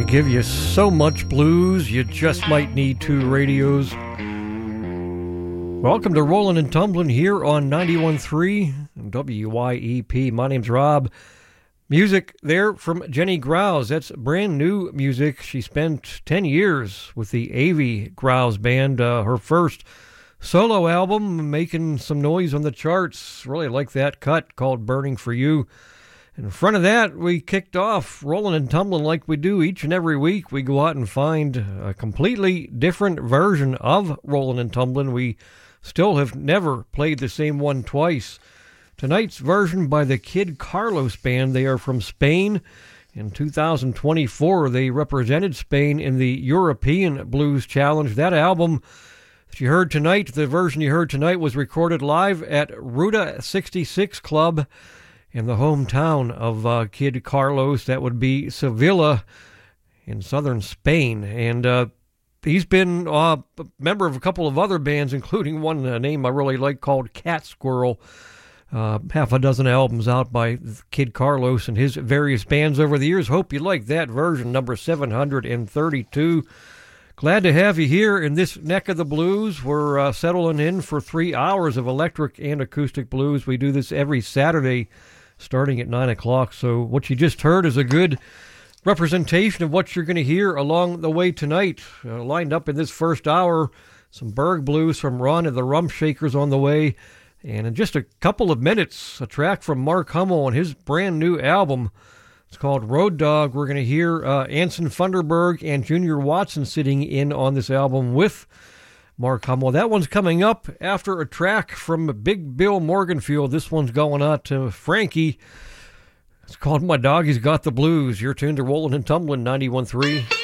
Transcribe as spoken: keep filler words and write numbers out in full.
give you so much blues, you just might need two radios. Welcome to Rollin' and Tumblin' here on ninety-one point three W Y E P. My name's Rob. Music there from Jenny Grouse. That's brand new music. She spent ten years with the Avey Grouse Band. Uh, her first solo album, making some noise on the charts. Really like that cut called Burning for You. In front of that, we kicked off Rollin' and Tumblin' like we do each and every week. We go out and find a completely different version of Rollin' and Tumblin'. We still have never played the same one twice. Tonight's version by the Kid Carlos Band. They are from Spain. In two thousand twenty-four, they represented Spain in the European Blues Challenge. That album that you heard tonight, the version you heard tonight, was recorded live at Ruta sixty-six Club in the hometown of uh, Kid Carlos. That would be Sevilla in southern Spain. And uh, he's been uh, a member of a couple of other bands, including one uh, name I really like called Cat Squirrel. Uh, half a dozen albums out by Kid Carlos and his various bands over the years. Hope you like that version, number seven hundred thirty-two. Glad to have you here in this neck of the blues. We're uh, settling in for three hours of electric and acoustic blues. We do this every Saturday starting at nine o'clock. So what you just heard is a good representation of what you're going to hear along the way tonight. Uh, lined up in this first hour, some Berg blues from Ron and the Rumshakers on the way. And in just a couple of minutes, a track from Mark Hummel on his brand new album. It's called Road Dog. We're going to hear uh, Anson Funderburg and Junior Watson sitting in on this album with Mark Hummel. That one's coming up after a track from Big Bill Morganfield. This one's going out to Frankie. It's called My Doggy's Got the Blues. You're tuned to Rollin' and Tumblin' ninety-one point three.